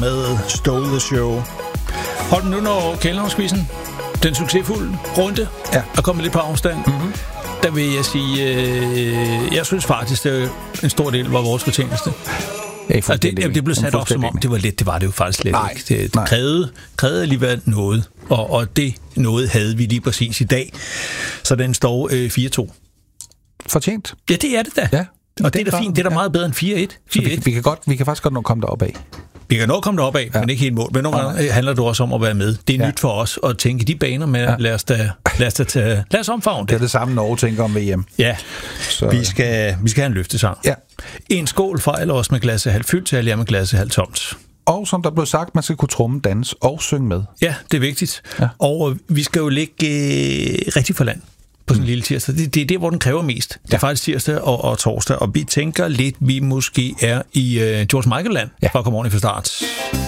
med Stole the Show. Hold nu, når Kældhavnsquizzen, den succesfulde runde, er kommet lidt på afstand. Der vil jeg sige, jeg synes faktisk, det en stor del var vores fortjeneste. Det blev sat op som om, det var let. Det var det jo faktisk slet ikke. Det krævede alligevel noget, og det noget havde vi lige præcis i dag. Så den står 4-2. Fortjent. Ja, det er det da. Ja. Og det er da fint. Det er da meget bedre end 4-1. Vi kan faktisk godt nå komme derop af. Vi kan nå komme derop af, men ikke helt mål. Men nogle gange handler det også om at være med. Det er nyt for os at tænke de baner med. Lad os omfavne det. Det er det samme, Norge tænker om VM. Ja, så. Vi skal have en løftesang. Ja. En skål fejler os med glasset halvt fyldt, til alle med glasset halvt tomt. Og som der blev sagt, man skal kunne tromme, danse og synge med. Ja, det er vigtigt. Ja. Og vi skal jo ligge rigtig for land på sådan en lille tirsdag. Det er der, hvor den kræver mest. Det er faktisk tirsdag og torsdag, og vi tænker lidt, vi måske er i George Michael-land, for at komme ordentligt fra start.